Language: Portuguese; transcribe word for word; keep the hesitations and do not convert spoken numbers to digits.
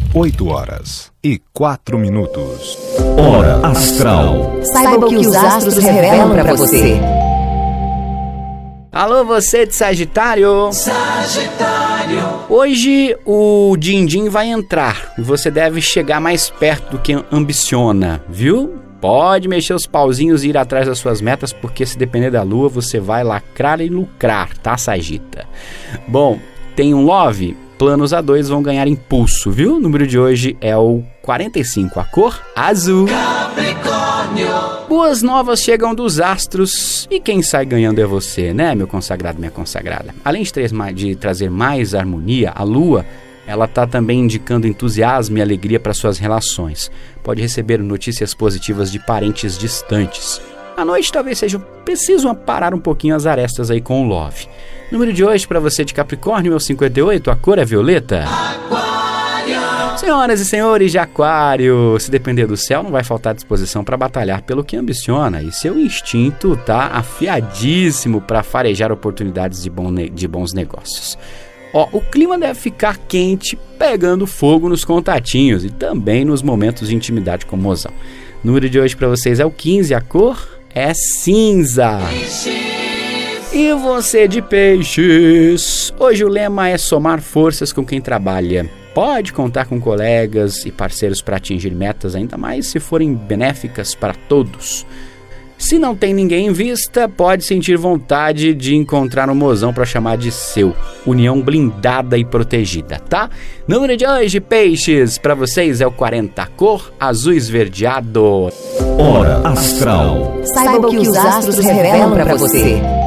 oito horas e quatro minutos. Hora Astral. Saiba o que os astros revelam para você. Alô, você de Sagitário? Sagitário. Hoje o din-din vai entrar e você deve chegar mais perto do que ambiciona, viu? Pode mexer os pauzinhos e ir atrás das suas metas, porque se depender da lua, você vai lacrar e lucrar, tá, Sagita? Bom, tem um love, planos a dois vão ganhar impulso, viu? O número de hoje é o quarenta e cinco, a cor azul. Capricórnio. Boas novas chegam dos astros e quem sai ganhando é você, né, meu consagrado, minha consagrada? Além de, tra- de trazer mais harmonia, a lua, ela está também indicando entusiasmo e alegria para suas relações. Pode receber notícias positivas de parentes distantes. À noite talvez seja preciso parar um pouquinho as arestas aí com o love. Número de hoje para você de Capricórnio é o cinquenta e oito, a cor é violeta. Aquário. Senhoras e senhores de Aquário, se depender do céu, não vai faltar disposição para batalhar pelo que ambiciona e seu instinto tá afiadíssimo para farejar oportunidades de, bom ne- de bons negócios. Ó, o clima deve ficar quente, pegando fogo nos contatinhos e também nos momentos de intimidade com o mozão. O número de hoje para vocês é o quinze, a cor é cinza. E você de Peixes? Hoje o lema é somar forças com quem trabalha. Pode contar com colegas e parceiros para atingir metas, ainda mais se forem benéficas para todos. Se não tem ninguém em vista, pode sentir vontade de encontrar um mozão para chamar de seu. União blindada e protegida, tá? Número de hoje, Peixes, para vocês é o quarenta, cor azul esverdeado. Hora Astral. Saiba o que os astros revelam para você.